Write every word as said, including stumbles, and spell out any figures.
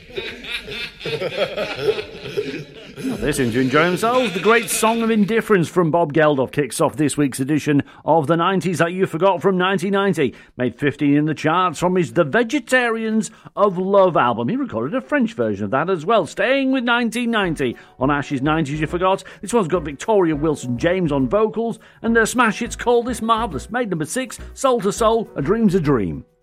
They seem to enjoy themselves. The great Song of Indifference from Bob Geldof kicks off this week's edition of the nineties That You Forgot from nineteen ninety. Made fifteen in the charts from his The Vegetarians of Love album. He recorded a French version of that as well. Staying with nineteen ninety on Ash's nineties You Forgot. This one's got Victoria Wilson-James on vocals, and their smash hit's called This Marvellous. Made number six, Soul to Soul, A Dream's a Dream.